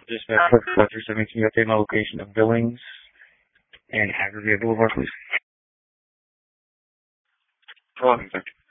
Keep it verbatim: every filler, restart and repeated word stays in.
Dispatch for Collector seven, can you update my location of Billings and Aggregate Boulevard, please? Oh, okay.